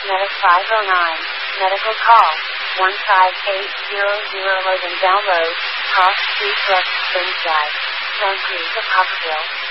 Meta 509. Medical call. 15800 load and download. Cost 3 plus Springside. San Cruz of Popperville.